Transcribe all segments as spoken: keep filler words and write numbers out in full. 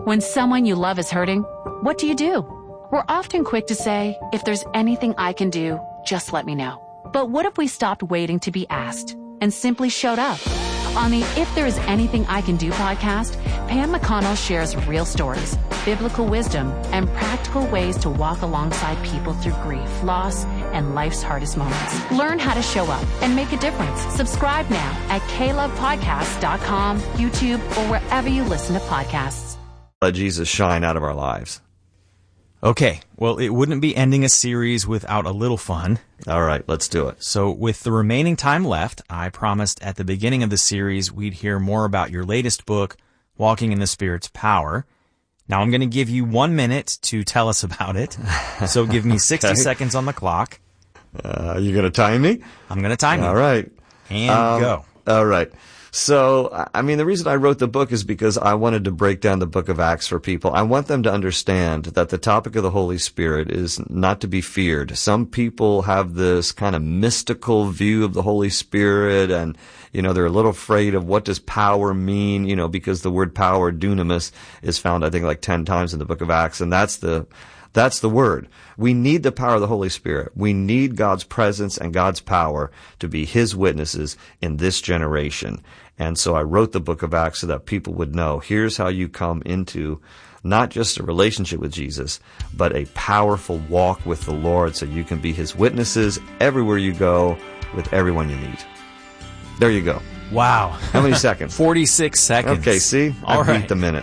When someone you love is hurting, what do you do? We're often quick to say, if there's anything I can do, just let me know. But what if we stopped waiting to be asked and simply showed up? On the If There Is Anything I Can Do podcast, Pam McConnell shares real stories, biblical wisdom, and practical ways to walk alongside people through grief, loss, and life's hardest moments. Learn how to show up and make a difference. Subscribe now at k love podcast dot com, YouTube, or wherever you listen to podcasts. Let Jesus shine out of our lives. Okay, well, it wouldn't be ending a series without a little fun. All right, let's do it. So with the remaining time left, I promised at the beginning of the series we'd hear more about your latest book, Walking in the Spirit's Power. Now I'm going to give you one minute to tell us about it. So give me sixty Okay. seconds on the clock. Uh, you going to time me? I'm going to time you. All right. And Um, go. All right. So, I mean, the reason I wrote the book is because I wanted to break down the book of Acts for people. I want them to understand that the topic of the Holy Spirit is not to be feared. Some people have this kind of mystical view of the Holy Spirit, and, you know, they're a little afraid of what does power mean, you know, because the word power, dunamis, is found, I think, like ten times in the book of Acts, and that's the That's the word. We need the power of the Holy Spirit. We need God's presence and God's power to be His witnesses in this generation. And so I wrote the book of Acts so that people would know, here's how you come into not just a relationship with Jesus, but a powerful walk with the Lord so you can be His witnesses everywhere you go with everyone you meet. There you go. Wow. How many seconds? forty-six seconds. Okay, see? All I right. beat the minute.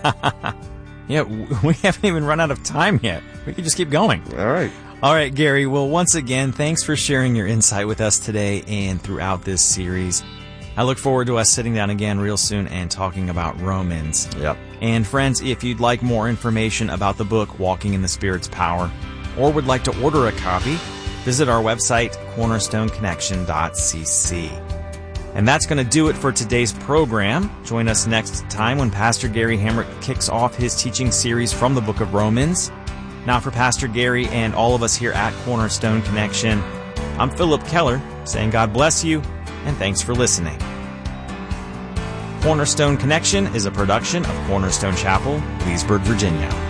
Yeah, w- we haven't even run out of time yet. We could just keep going. All right. All right, Gary. Well, once again, thanks for sharing your insight with us today and throughout this series. I look forward to us sitting down again real soon and talking about Romans. Yep. And friends, if you'd like more information about the book, Walking in the Spirit's Power, or would like to order a copy, visit our website, cornerstone connection dot c c. And that's going to do it for today's program. Join us next time when Pastor Gary Hamrick kicks off his teaching series from the book of Romans. Now for Pastor Gary and all of us here at Cornerstone Connection, I'm Philip Keller saying God bless you and thanks for listening. Cornerstone Connection is a production of Cornerstone Chapel, Leesburg, Virginia.